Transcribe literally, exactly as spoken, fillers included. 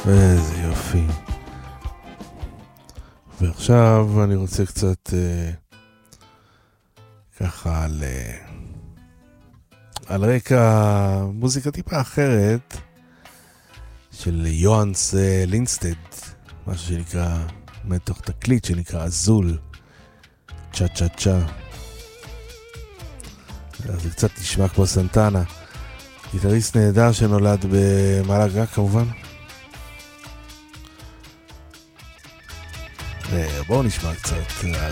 איזה יופי. ועכשיו אני רוצה קצת אה, ככה על, אה, על רקע מוזיקה טיפה אחרת של יוהנס אה, לינסטד, משהו שנקרא, מתוך תקליט שנקרא אזול, צ'ה צ'ה צ'ה. זה קצת נשמע כמו סנטנה, גיטריסט נהדר שנולד במלאגה כמובן. בואו נשמע קצת